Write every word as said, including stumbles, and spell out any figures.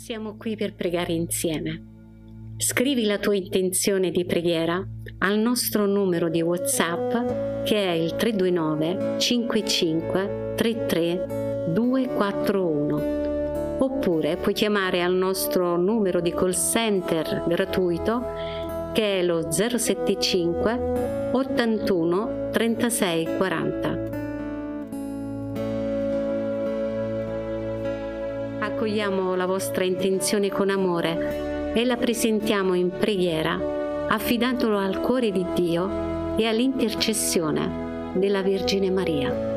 Siamo qui per pregare insieme. Scrivi la tua intenzione di preghiera al nostro numero di WhatsApp che è il tre due nove cinque cinque tre tre due quattro uno, oppure puoi chiamare al nostro numero di call center gratuito che è lo zero sette cinque ottantuno trentasei quaranta. Accogliamo la vostra intenzione con amore e la presentiamo in preghiera, affidandolo al cuore di Dio e all'intercessione della Vergine Maria.